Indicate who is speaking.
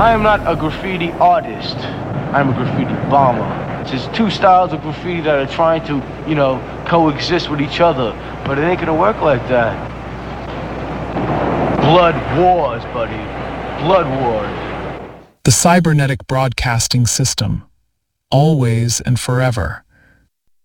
Speaker 1: I am not a graffiti artist. I'm a graffiti bomber. It's just two styles of graffiti that are trying to, coexist with each other. But it ain't gonna work like that. Blood wars, buddy. Blood wars.
Speaker 2: The cybernetic broadcasting system. Always and forever.